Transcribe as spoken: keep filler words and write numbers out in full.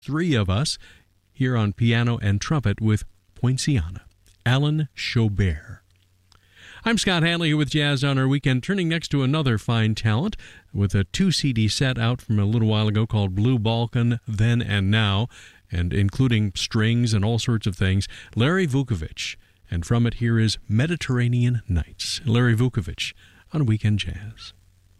Three of Us, here on piano and trumpet with Poinciana, Alan Chaubert. I'm Scott Hanley here with Jazz on our Weekend, turning next to another fine talent with a two-C D set out from a little while ago called Blue Balkan, Then and Now, and including strings and all sorts of things, Larry Vukovich. And from it here is Mediterranean Nights. Larry Vukovich on Weekend Jazz.